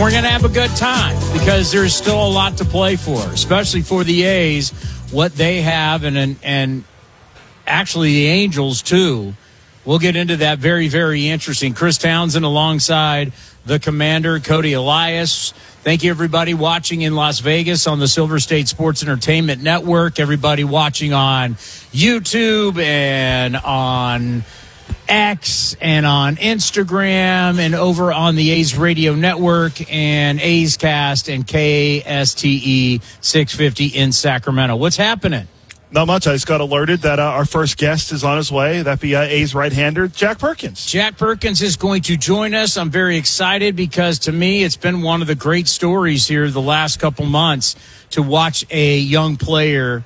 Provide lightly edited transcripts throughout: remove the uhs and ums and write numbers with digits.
we're going to have a good time because there's still a lot to play for, especially for the A's, what they have, and actually the Angels, too. We'll get into that. Very, very interesting. Chris Townsend alongside the Commander, Cody Elias. Thank you, everybody watching in Las Vegas on the Silver State Sports Entertainment Network, everybody watching on YouTube and on X and on Instagram and over on the A's Radio Network and A's Cast and KSTE 650 in Sacramento. What's happening? Not much. I just got alerted that our first guest is on his way. That'd be A's right-hander, Jack Perkins. Jack Perkins is going to join us. I'm very excited because, to me, it's been one of the great stories here the last couple months to watch a young player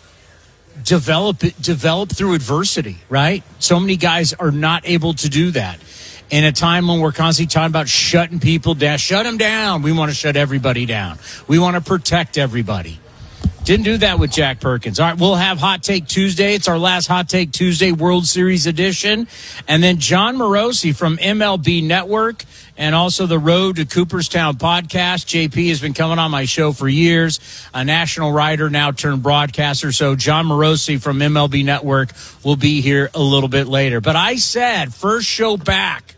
develop through adversity, right? So many guys are not able to do that. In a time when we're constantly talking about shutting people down, shut them down. We want to shut everybody down. We want to protect everybody. Didn't do that with Jack Perkins. All right, we'll have Hot Take Tuesday. It's our last Hot Take Tuesday World Series edition. And then John Morosi from MLB Network and also the Road to Cooperstown podcast. JP has been coming on my show for years, a national writer now turned broadcaster. So John Morosi from MLB Network will be here a little bit later. But I said, first show back,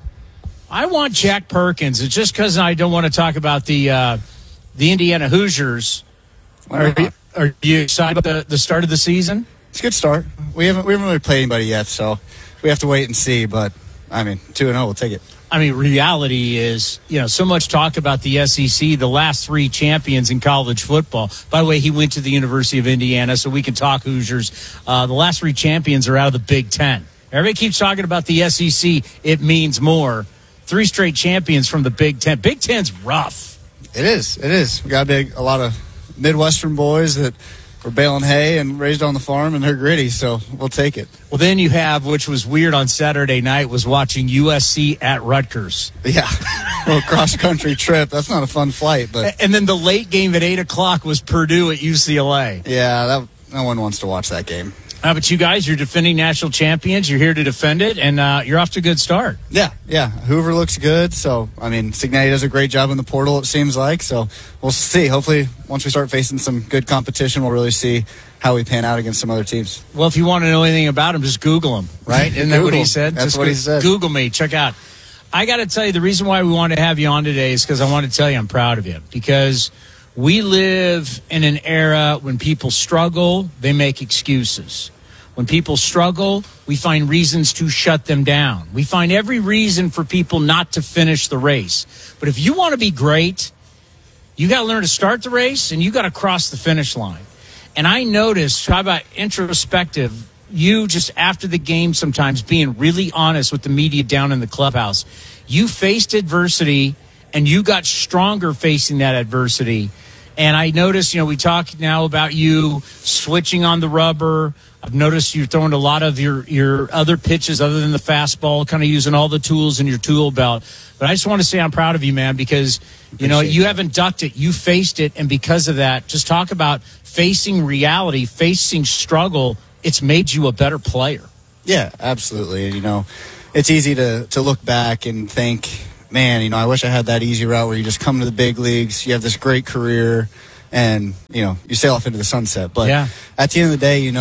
I want Jack Perkins. It's just because I don't want to talk about the Indiana Hoosiers. Are you excited about the start of the season? It's a good start. We haven't really played anybody yet, so we have to wait and see. But, 2-0, we'll take it. Reality is, so much talk about the SEC, the last three champions in college football. By the way, he went to the University of Indiana, so we can talk Hoosiers. The last three champions are out of the Big Ten. Everybody keeps talking about the SEC. It means more. 3 straight champions from the Big Ten. Big Ten's rough. It is. We got a lot of Midwestern boys that were baling hay and raised on the farm, and they're gritty, so we'll take it. Well, then you have, which was weird on Saturday night, was watching USC at Rutgers. Yeah, a little cross-country trip. That's not a fun flight. But and then the late game at 8 o'clock was Purdue at UCLA. Yeah, no one wants to watch that game. But you guys, you're defending national champions. You're here to defend it, and you're off to a good start. Yeah. Hoover looks good. So, Cignetti does a great job in the portal, it seems like. So, we'll see. Hopefully, once we start facing some good competition, we'll really see how we pan out against some other teams. Well, if you want to know anything about him, just Google him, right? Isn't that what he said? That's what he said. Google me. Check out. I got to tell you, the reason why we wanted to have you on today is because I want to tell you I'm proud of you. Because we live in an era when people struggle, they make excuses. When people struggle, we find reasons to shut them down. We find every reason for people not to finish the race. But if you want to be great, you got to learn to start the race and you got to cross the finish line. And I noticed, talk about introspective, you just after the game sometimes being really honest with the media down in the clubhouse. You faced adversity and you got stronger facing that adversity. And I noticed, we talk now about you switching on the rubber. I've noticed you're throwing a lot of your other pitches other than the fastball, kind of using all the tools in your tool belt. But I just want to say I'm proud of you, man, because, you haven't ducked it. You faced it, and because of that, just talk about facing reality, facing struggle. It's made you a better player. Yeah, absolutely. It's easy to look back and think, man, I wish I had that easy route where you just come to the big leagues, you have this great career, and, you sail off into the sunset. But at the end of the day,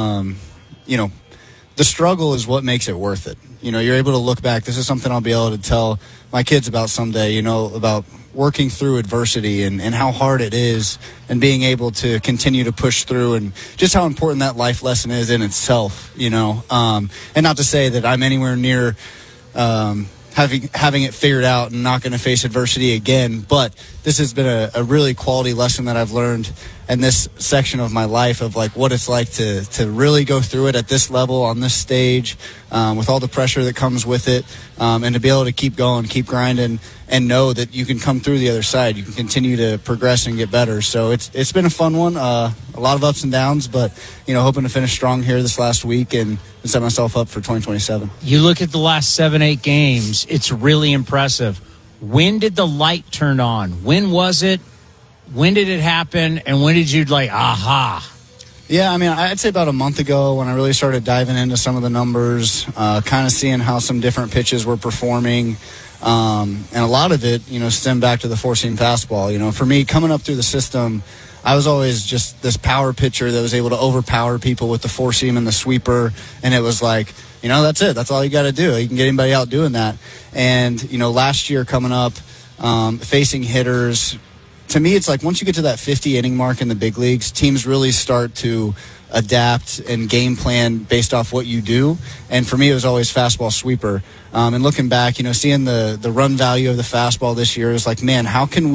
the struggle is what makes it worth it. You're able to look back. This is something I'll be able to tell my kids about someday, about working through adversity and how hard it is and being able to continue to push through and just how important that life lesson is in itself, and not to say that I'm anywhere near having it figured out and not going to face adversity again. But this has been a really quality lesson that I've learned in this section of my life of what it's like to really go through it at this level on this stage with all the pressure that comes with it, and to be able to keep going, keep grinding, and know that you can come through the other side. You can continue to progress and get better. So it's been a fun one, a lot of ups and downs, but hoping to finish strong here this last week and set myself up for 2027. You look at the last 7-8 games, it's really impressive. When did the light turn on? When was it? When did it happen? And when did you aha? Yeah, I'd say about a month ago when I really started diving into some of the numbers, kind of seeing how some different pitches were performing. And a lot of it, stemmed back to the four-seam fastball. For me, coming up through the system, I was always just this power pitcher that was able to overpower people with the four-seam and the sweeper, and it was like, that's it. That's all you got to do. You can get anybody out doing that. And, last year coming up, facing hitters, to me, it's like once you get to that 50-inning mark in the big leagues, teams really start to adapt and game plan based off what you do. And for me, it was always fastball sweeper. And looking back, seeing the run value of the fastball this year is like, man, how can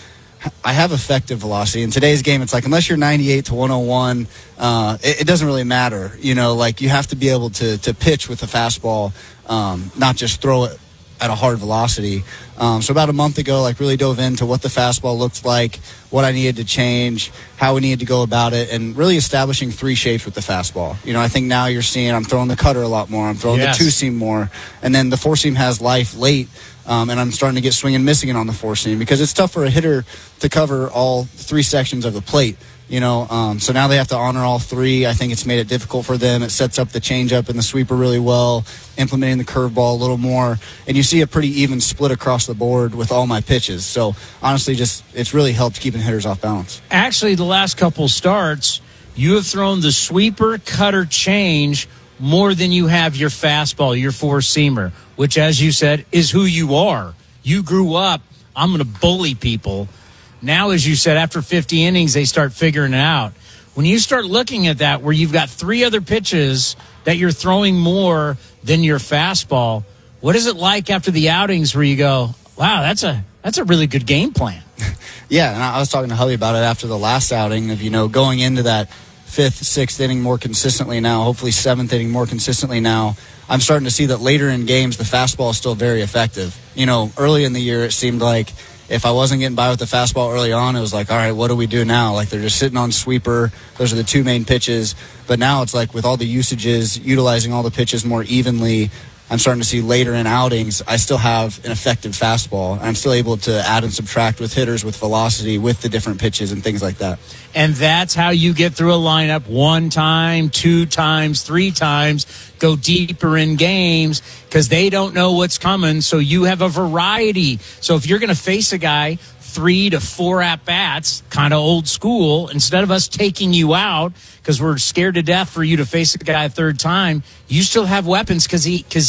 I have effective velocity. In today's game, it's like unless you're 98 to 101, it doesn't really matter. You have to be able to pitch with a fastball, not just throw it at a hard velocity. So about a month ago, really dove into what the fastball looked like, what I needed to change, how we needed to go about it, and really establishing three shapes with the fastball. I think now you're seeing I'm throwing the cutter a lot more. I'm throwing the two-seam more. And then the four-seam has life late. And I'm starting to get swing and missing it on the four-seam because it's tough for a hitter to cover all three sections of the plate. So now they have to honor all three. I think it's made it difficult for them. It sets up the changeup and the sweeper really well, implementing the curveball a little more. And you see a pretty even split across the board with all my pitches. So honestly, it's really helped keeping hitters off balance. Actually, the last couple starts, you have thrown the sweeper, cutter, change more than you have your fastball, your four-seamer, which, as you said, is who you are. You grew up, I'm going to bully people. Now, as you said, after 50 innings, they start figuring it out. When you start looking at that, where you've got three other pitches that you're throwing more than your fastball, what is it like after the outings where you go, wow, that's a really good game plan? Yeah, and I was talking to Hubby about it after the last outing of, going into that fifth, sixth inning more consistently now, hopefully seventh inning more consistently now. I'm starting to see that later in games, the fastball is still very effective. Early in the year, it seemed like if I wasn't getting by with the fastball early on, it was like, all right, what do we do now? They're just sitting on sweeper. Those are the two main pitches. But now it's like with all the usages, utilizing all the pitches more evenly, I'm starting to see later in outings, I still have an effective fastball. I'm still able to add and subtract with hitters, with velocity, with the different pitches and things like that. And that's how you get through a lineup one time, two times, three times, go deeper in games because they don't know what's coming. So you have a variety. So if you're going to face a guy 3 to 4 at-bats, kind of old school, instead of us taking you out because we're scared to death for you to face a guy a third time, you still have weapons because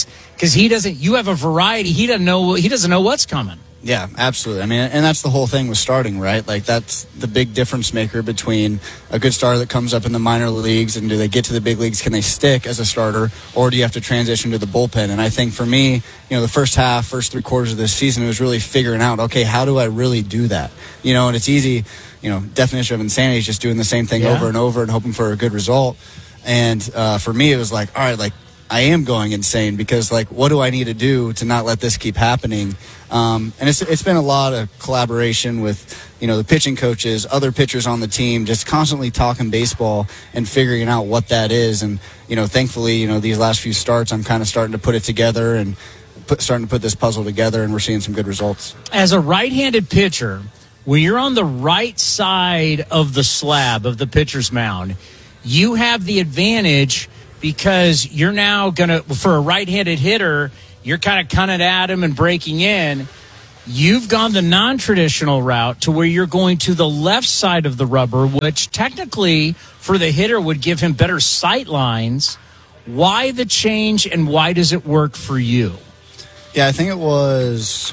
he doesn't. You have a variety. He doesn't know what's coming. Yeah, absolutely. I mean, and that's the whole thing with starting, right? That's the big difference maker between a good starter that comes up in the minor leagues and do they get to the big leagues, can they stick as a starter, or do you have to transition to the bullpen? And I think for me, the first 3 quarters of this season, it was really figuring out, okay, how do I really do that? And it's easy, definition of insanity is just doing the same thing over and over and hoping for a good result. And for me, it was like, all right, I am going insane because what do I need to do to not let this keep happening? And it's been a lot of collaboration with, the pitching coaches, other pitchers on the team, just constantly talking baseball and figuring out what that is. And, thankfully, these last few starts, I'm kind of starting to put it together and starting to put this puzzle together, and we're seeing some good results. As a right-handed pitcher, when you're on the right side of the slab of the pitcher's mound, you have the advantage because you're now going to, for a right-handed hitter, you're kind of coming at him and breaking in. You've gone the non-traditional route to where you're going to the left side of the rubber, which technically for the hitter would give him better sight lines. Why the change, and why does it work for you? Yeah, I think it was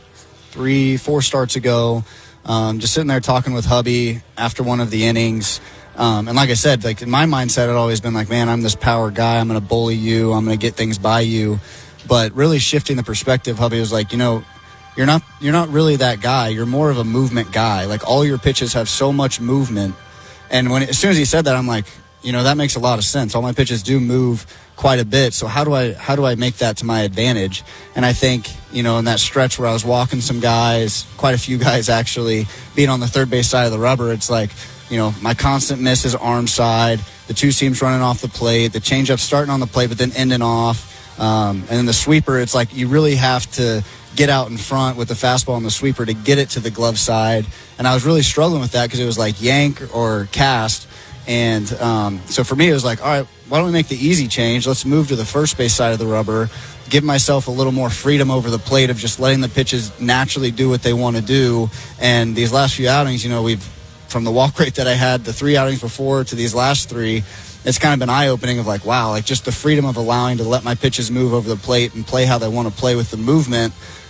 3-4 starts ago, just sitting there talking with Hubby after one of the innings. And like I said, in my mindset, it had always been like, man, I'm this power guy. I'm going to bully you. I'm going to get things by you. But really shifting the perspective, Hubby was like, you're not really that guy. You're more of a movement guy. All your pitches have so much movement. And as soon as he said that, I'm like, that makes a lot of sense. All my pitches do move quite a bit. So how do I make that to my advantage? And I think, in that stretch where I was walking some guys, quite a few guys actually, being on the third base side of the rubber, it's like, my constant miss is arm side, the two seams running off the plate, the changeup starting on the plate but then ending off. And then the sweeper, it's like you really have to get out in front with the fastball and the sweeper to get it to the glove side. And I was really struggling with that because it was like yank or cast. And so for me, it was like, all right, why don't we make the easy change? Let's move to the first base side of the rubber give myself a little more freedom over the plate of just letting the pitches naturally do what they want to do. And these last few outings, from the walk rate that I had the 3 outings before to these last 3, it's kind of been eye-opening of like, wow, like just the freedom of allowing to let my pitches move over the plate and play how they want to play with the movement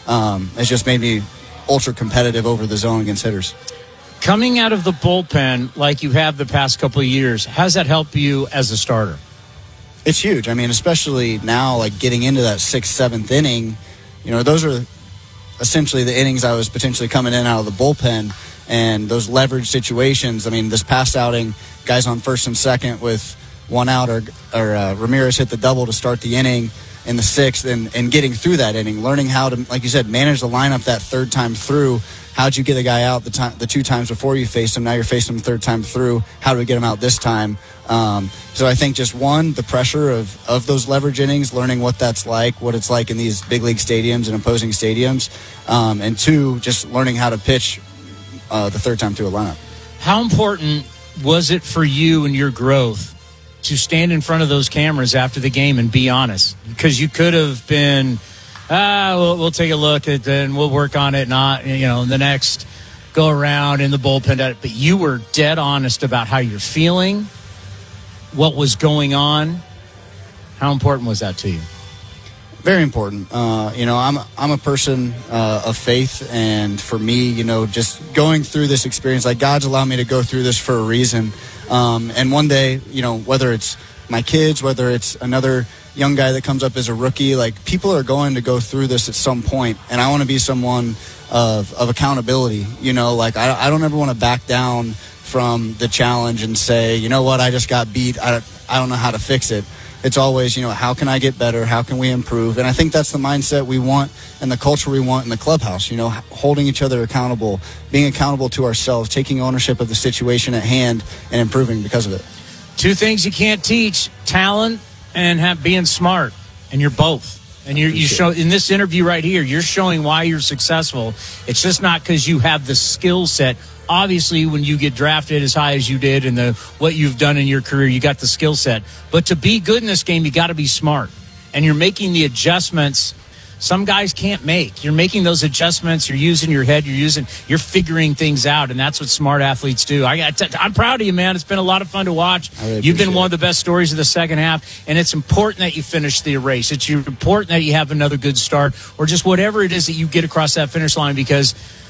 has just made me ultra competitive over the zone against hitters. Coming out of the bullpen like you have the past couple of years, how does that help you as a starter? It's huge. I mean, especially now, like getting into that 6th, 7th inning, those are essentially the innings I was potentially coming in out of the bullpen, and those leverage situations. I mean, this past outing, guys on first and second with 1 out, or Ramirez hit the double to start the inning in the 6th, and getting through that inning, learning how to, like you said, manage the lineup that 3rd time through. How'd you get the guy out the 2 times before you faced him? Now you're facing him 3rd time through. How do we get him out this time? So I think just one, the pressure of those leverage innings, learning what that's like, what it's like in these big league stadiums and opposing stadiums, and 2, just learning how to pitch the 3rd time through a lineup. How important was it for you and your growth to stand in front of those cameras after the game and be honest? Because you could have been, we'll take a look at it and we'll work on it, not, the next go around in the bullpen. But you were dead honest about how you're feeling, what was going on. How important was that to you? Very important. I'm a person of faith, and for me, just going through this experience, like God's allowed me to go through this for a reason. And one day, whether it's my kids, whether it's another young guy that comes up as a rookie, like people are going to go through this at some point, and I want to be someone of accountability. I don't ever want to back down from the challenge and say, you know what, I just got beat. I don't know how to fix it. It's always, how can I get better? How can we improve? And I think that's the mindset we want and the culture we want in the clubhouse, holding each other accountable, being accountable to ourselves, taking ownership of the situation at hand and improving because of it. 2 things you can't teach: talent and being smart. And you're both. And you show in this interview right here, you're showing why you're successful. It's just not because you have the skill set. Obviously, when you get drafted as high as you did and what you've done in your career, you got the skill set. But to be good in this game, you got to be smart. And you're making the adjustments some guys can't make. You're making those adjustments. You're using your head. You're figuring things out, and that's what smart athletes do. I'm proud of you, man. It's been a lot of fun to watch. You've been one of the best stories of the second half, and it's important that you finish the race. It's important that you have another good start, or just whatever it is that you get across that finish line, because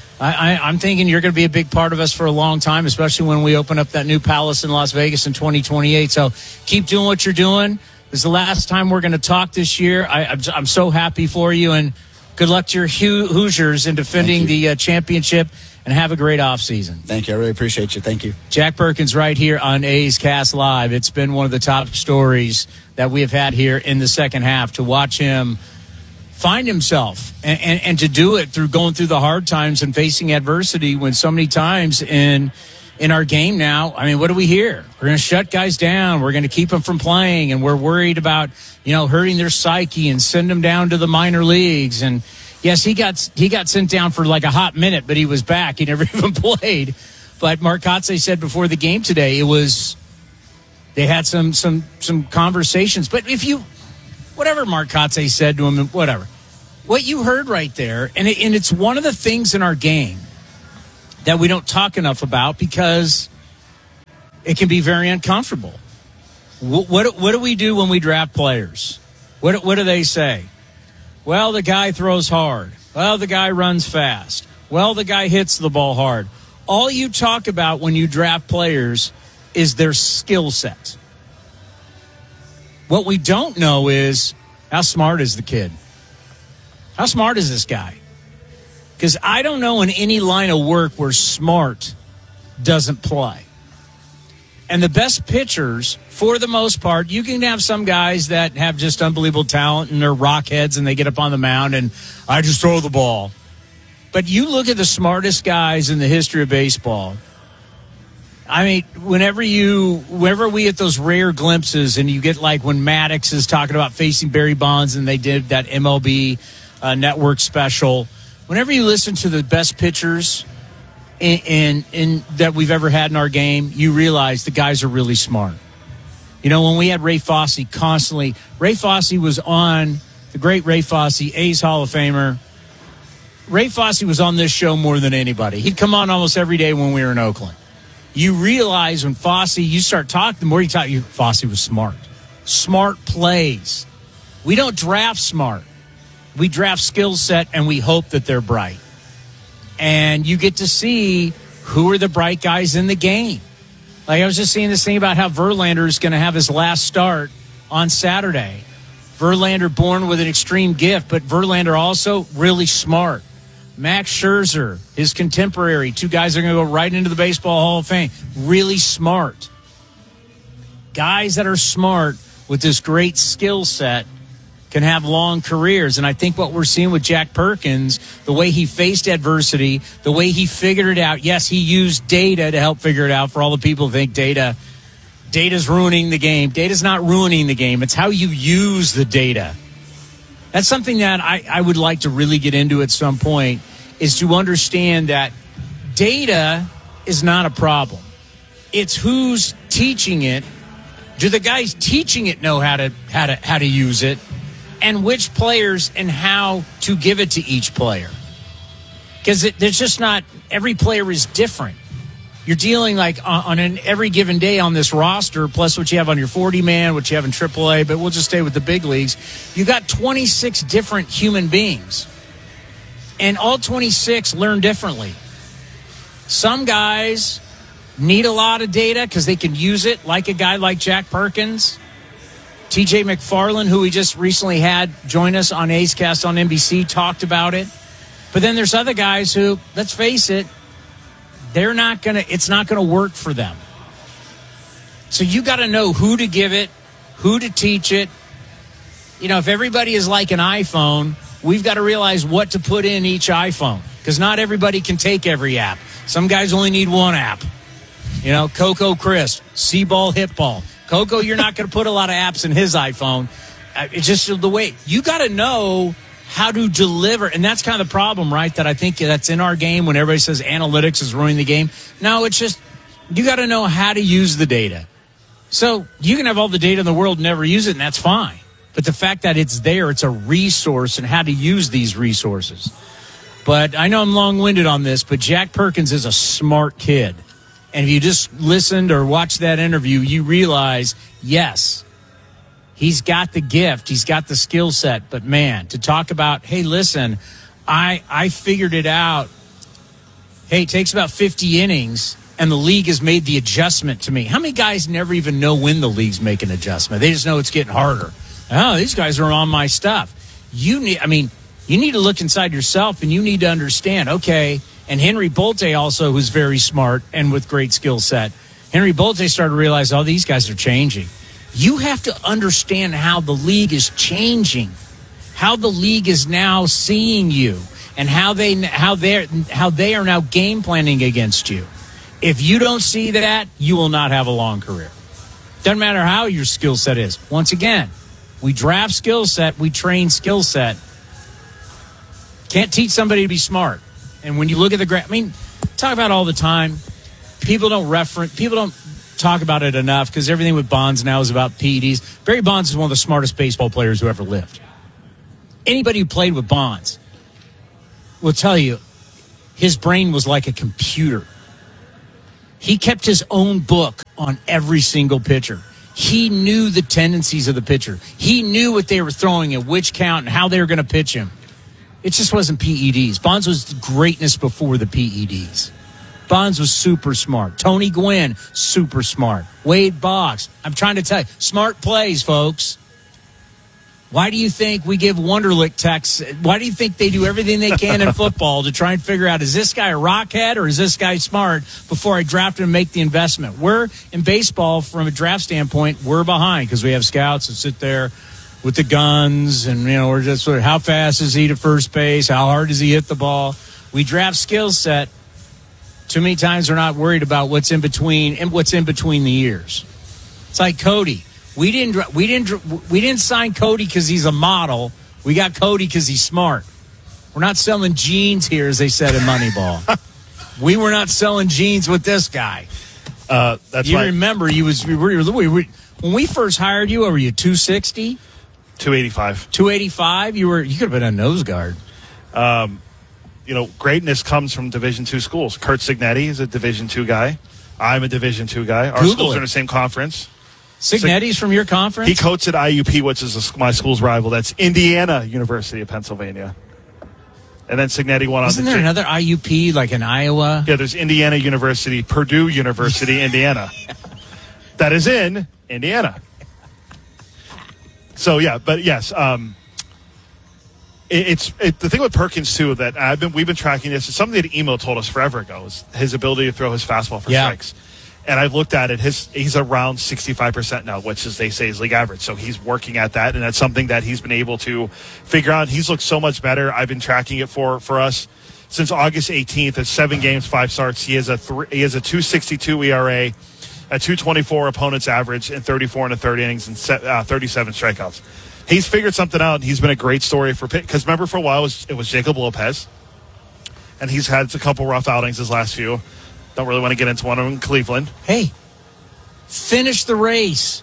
I'm thinking you're going to be a big part of us for a long time, especially when we open up that new Palace in Las Vegas in 2028. So keep doing what you're doing. This is the last time we're going to talk this year. I'm so happy for you, and good luck to your Hoosiers in defending the championship, and have a great offseason. Thank you. I really appreciate you. Thank you. Jack Perkins right here on A's Cast Live. It's been one of the top stories that we have had here in the second half, to watch him find himself and to do it through going through the hard times and facing adversity, when so many times in our game now, I mean, what do we hear? We're going to shut guys down. We're going to keep them from playing, and we're worried about, hurting their psyche and send them down to the minor leagues. And yes, he got sent down for like a hot minute, but he was back. He never even played. But Mark Kotsay said before the game today, they had some conversations. But whatever Mark Kotsay said to him, whatever, what you heard right there, and it's one of the things in our game that we don't talk enough about, because it can be very uncomfortable. What do we do when we draft players? What do they say? Well, the guy throws hard. Well, the guy runs fast. Well, the guy hits the ball hard. All you talk about when you draft players is their skill set. What we don't know is, how smart is the kid? How smart is this guy? Because I don't know in any line of work where smart doesn't play. And the best pitchers, for the most part, you can have some guys that have just unbelievable talent and they're rockheads and they get up on the mound and I just throw the ball. But you look at the smartest guys in the history of baseball. I mean, whenever we get those rare glimpses, and you get like when Maddox is talking about facing Barry Bonds and they did that MLB network special. Whenever you listen to the best pitchers in that we've ever had in our game, you realize the guys are really smart. When we had Ray Fosse constantly, Ray Fosse was on the great Ray Fosse, A's Hall of Famer. Ray Fosse was on this show more than anybody. He'd come on almost every day when we were in Oakland. You realize when Fosse, you start talking, the more you talk, Fosse was smart. Smart plays. We don't draft smart. We draft skill set, and we hope that they're bright. And you get to see who are the bright guys in the game. Like I was just seeing this thing about how Verlander is going to have his last start on Saturday. Verlander born with an extreme gift, but Verlander also really smart. Max Scherzer, his contemporary, two guys are going to go right into the Baseball Hall of Fame. Really smart. Guys that are smart with this great skill set can have long careers. And I think what we're seeing with Jack Perkins, the way he faced adversity, the way he figured it out. Yes, he used data to help figure it out. For all the people who think data's ruining the game. Data's not ruining the game. It's how you use the data. That's something that I would like to really get into at some point, is to understand that data is not a problem. It's who's teaching it. Do the guys teaching it know how to use it, and which players and how to give it to each player? Because there's just not, every player is different. You're dealing like on every given day on this roster, plus what you have on your 40-man, what you have in AAA, but we'll just stay with the big leagues. You got 26 different human beings, and all 26 learn differently. Some guys need a lot of data because they can use it, like a guy like Jack Perkins. TJ McFarland, who we just recently had join us on A's Cast on NBC, talked about it. But then there's other guys who, let's face it, it's not going to work for them. So you got to know who to give it, who to teach it. You know, if everybody is like an iPhone, we've got to realize what to put in each iPhone, because not everybody can take every app. Some guys only need one app. You know, Coco Crisp, C-Ball, Hit Ball. Coco, you're not going to put a lot of apps in his iPhone. It's just the way. You got to know how to deliver. And that's kind of the problem, right? That I think that's in our game when everybody says analytics is ruining the game. No, it's just you got to know how to use the data. So you can have all the data in the world and never use it, and that's fine. But the fact that it's there, it's a resource, and how to use these resources. But I know I'm long-winded on this, but Jack Perkins is a smart kid. And if you just listened or watched that interview, you realize, yes, he's got the gift, he's got the skill set. But, man, to talk about, hey, listen, I figured it out. Hey, it takes about 50 innings, and the league has made the adjustment to me. How many guys never even know when the league's making an adjustment? They just know it's getting harder. Oh, these guys are on my stuff. You need to look inside yourself, and you need to understand, okay, and Henry Bolte also, who's very smart and with great skill set. Henry Bolte started to realize, oh, these guys are changing. You have to understand how the league is changing, how the league is now seeing you, and how they are now game planning against you. If you don't see that, you will not have a long career. Doesn't matter how your skill set is. Once again, we draft skill set, we train skill set. Can't teach somebody to be smart. And when you look at the graph, talk about it all the time. People don't talk about it enough because everything with Bonds now is about PEDs. Barry Bonds is one of the smartest baseball players who ever lived. Anybody who played with Bonds will tell you his brain was like a computer. He kept his own book on every single pitcher. He knew the tendencies of the pitcher. He knew what they were throwing at which count and how they were going to pitch him. It just wasn't PEDs. Bonds was greatness before the PEDs. Bonds was super smart. Tony Gwynn, super smart. Wade Boggs, I'm trying to tell you, smart plays, folks. Why do you think we give Wonderlic texts? Why do you think they do everything they can in football to try and figure out, is this guy a rockhead or is this guy smart before I draft him and make the investment? We're, in baseball, from a draft standpoint, we're behind because we have scouts that sit there with the guns and, we're just sort of, how fast is he to first base? How hard does he hit the ball? We draft skill set. Too many times we're not worried about what's in between the years. It's like Cody. We didn't sign Cody because he's a model. We got Cody because he's smart. We're not selling jeans here, as they said in Moneyball. We were not selling jeans with this guy. That's you right. Remember, when we first hired you, were you 260? 285. 285. You could have been a nose guard. Greatness comes from Division II schools. Kurt Signetti is a Division II guy. I'm a Division II guy. Our schools are in the same conference. Signetti's from your conference? He coached at IUP, which is my school's rival. That's Indiana University of Pennsylvania. And then Signetti went on. Isn't there another IUP like in Iowa? Yeah, there's Indiana University, Purdue University, Indiana. That is in Indiana. So yeah, but yes, it's the thing with Perkins too that we've been tracking this. It's something that Emo told us forever ago. Is his ability to throw his fastball for strikes. And I've looked at it. He's around 65% now, which is, they say, is league average. So he's working at that, and that's something that he's been able to figure out. He's looked so much better. I've been tracking it for us since August 18th. At 7 games, 5 starts. He has a 2.62 ERA, a 2.24 opponent's average, in 34 1/3 innings and 37 strikeouts. He's figured something out, and he's been a great story for Pitt. Because remember, for a while it was Jacob Lopez, and he's had a couple rough outings his last few. Don't really want to get into one of them in Cleveland. Hey, finish the race.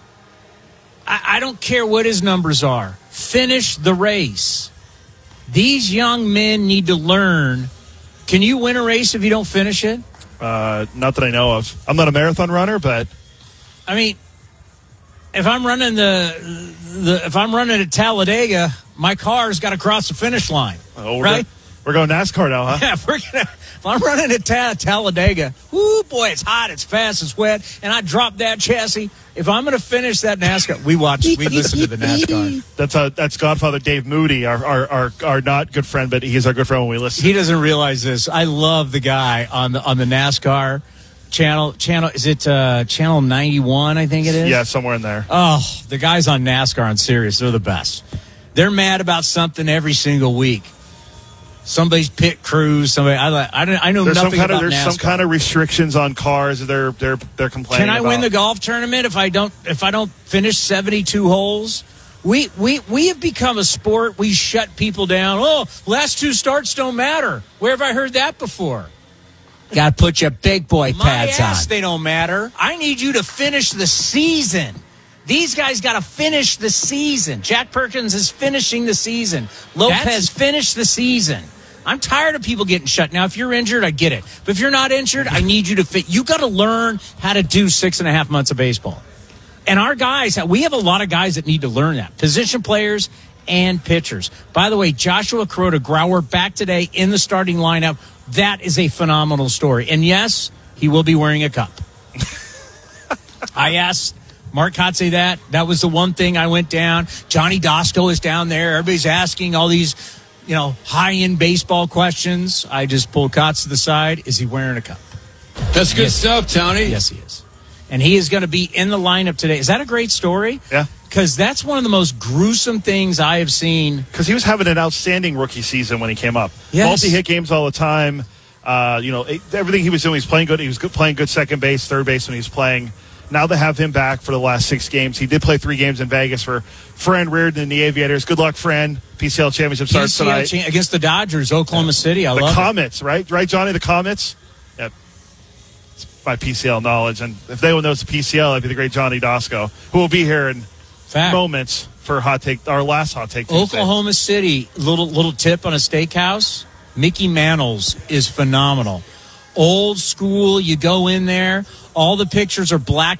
I don't care what his numbers are. Finish the race. These young men need to learn. Can you win a race if you don't finish it? Not that I know of. I'm not a marathon runner, but I mean, if I'm running if I'm running at Talladega, my car's got to cross the finish line. Right? We're going NASCAR now, huh? Yeah, if I'm running at Talladega, whoo, boy, it's hot, it's fast, it's wet, and I drop that chassis. If I'm going to finish that NASCAR, we listen to the NASCAR. That's Godfather Dave Moody, our not good friend, but he's our good friend when we listen. He doesn't realize this. I love the guy on the NASCAR channel. Is it channel 91? I think it is. Yeah, somewhere in there. Oh, the guys on NASCAR on Sirius, they're the best. They're mad about something every single week. Somebody's pit crews. I know nothing about NASCAR. There's some kind of restrictions on cars. They're complaining. Can I win the golf tournament if I don't finish 72 holes? We have become a sport. We shut people down. Oh, last 2 starts don't matter. Where have I heard that before? Got to put your big boy pads on. My ass, they don't matter. I need you to finish the season. These guys got to finish the season. Jack Perkins is finishing the season. Lopez finished the season. I'm tired of people getting shut. Now, if you're injured, I get it. But if you're not injured, I need you to fit. You got to learn how to do 6.5 months of baseball. And our guys, we have a lot of guys that need to learn that. Position players and pitchers. By the way, Joshua Kuroda back today in the starting lineup. That is a phenomenal story. And yes, he will be wearing a cup. I asked Mark Kotze that. That was the one thing I went down. Johnny Dostal is down there. Everybody's asking all these, high-end baseball questions. I just pulled Kotze to the side. Is he wearing a cup? That's good stuff, Tony. Yes, he is. And he is going to be in the lineup today. Is that a great story? Yeah. Because that's one of the most gruesome things I have seen. Because he was having an outstanding rookie season when he came up. Yes. Multi-hit games all the time. Everything he was doing, he was playing good. He was playing good second base, third base when he was playing. Now they have him back for the last 6 games. He did play 3 games in Vegas for Fran Reardon and the Aviators. Good luck, Fran. PCL championship starts tonight. Against the Dodgers, Oklahoma City. I love the Comets, right? Right, Johnny? The Comets? Yep. It's my PCL knowledge. And if anyone knows the PCL, it'd be the great Johnny Dostal, who will be here in moments for our last Hot Take Tuesday. Oklahoma City, little tip on a steakhouse. Mickey Mantle's is phenomenal. Old school, you go in there, all the pictures are black